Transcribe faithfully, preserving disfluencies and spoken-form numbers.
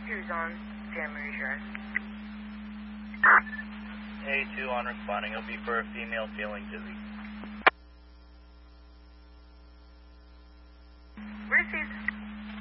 Who's on Family Insurance? A two on responding. It'll be for a female feeling dizzy.